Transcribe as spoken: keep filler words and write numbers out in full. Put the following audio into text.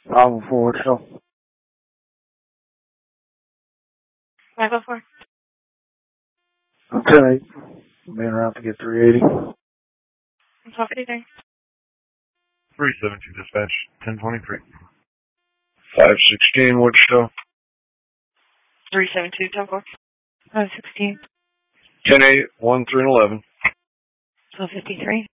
five oh four, Wichita. five oh four. I'm ten eight. Being around to get three eighty. twelve fifty-three. three seventy-two dispatch, ten twenty-three. five sixteen, Wichita. three seventy-two, ten four. five sixteen. ten eight, one three eleven. twelve fifty-three.